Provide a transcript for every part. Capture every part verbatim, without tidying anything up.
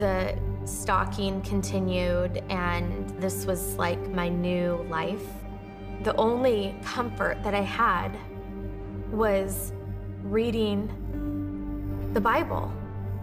The stalking continued, and this was like my new life. The only comfort that I had was reading the Bible.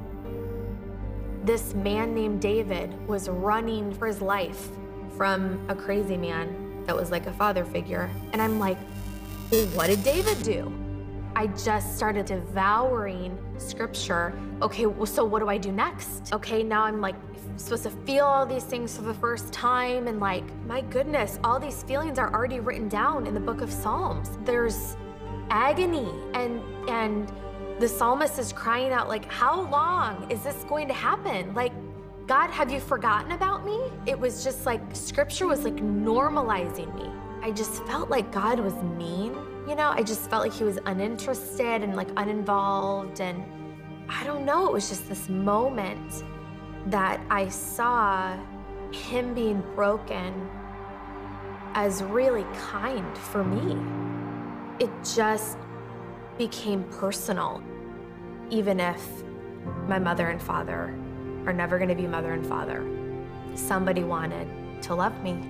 This man named David was running for his life from a crazy man that was like a father figure. And I'm like, well, what did David do? I just started devouring scripture. Okay, well, so what do I do next? Okay, now I'm like supposed to feel all these things for the first time, and like, my goodness, all these feelings are already written down in the book of Psalms. There's agony, and and the psalmist is crying out like, how long is this going to happen? Like, God, have you forgotten about me? It was just like, scripture was like normalizing me. I just felt like God was mean. You know, I just felt like he was uninterested and like uninvolved, and I don't know, it was just this moment that I saw him being broken as really kind for me. It just became personal, even if my mother and father are never gonna be mother and father. Somebody wanted to love me.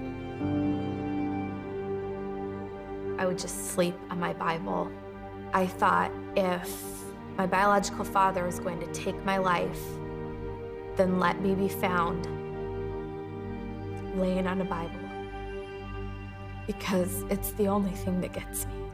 I would just sleep on my Bible. I thought, if my biological father is going to take my life, then let me be found laying on a Bible, because it's the only thing that gets me.